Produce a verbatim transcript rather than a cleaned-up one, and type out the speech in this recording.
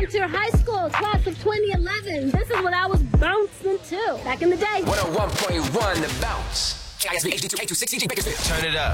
Center High School, class of twenty eleven. This is what I was bouncing to back in the day. one oh one point one The Bounce. K I S B H D two eight two six C G Bakersfield. Turn it up.